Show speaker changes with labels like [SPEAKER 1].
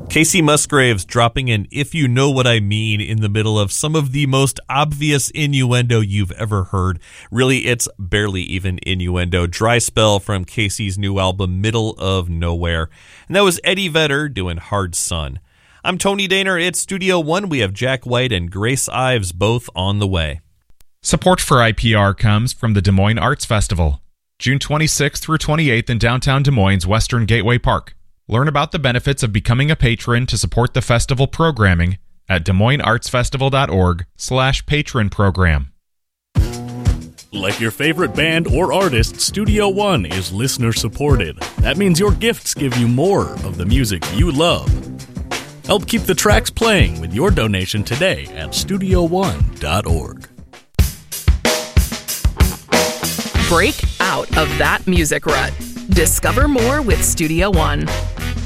[SPEAKER 1] Casey Musgraves dropping an "If You Know What I Mean" in the middle of some of the most obvious innuendo you've ever heard. Really, it's barely even innuendo. Dry Spell from Casey's new album, Middle of Nowhere. And that was Eddie Vedder doing Hard Sun. I'm Tony Daner. It's Studio One. We have Jack White and Grace Ives both on the way.
[SPEAKER 2] Support for IPR comes from the Des Moines Arts Festival, June 26th through 28th in downtown Des Moines' Western Gateway Park. Learn about the benefits of becoming a patron to support the festival programming at DesMoinesArtsFestival.org/patron program.
[SPEAKER 3] Like your favorite band or artist, Studio One is listener supported. That means your gifts give you more of the music you love. Help keep the tracks playing with your donation today at StudioOne.org.
[SPEAKER 4] Break out of that music rut. Discover more with Studio One.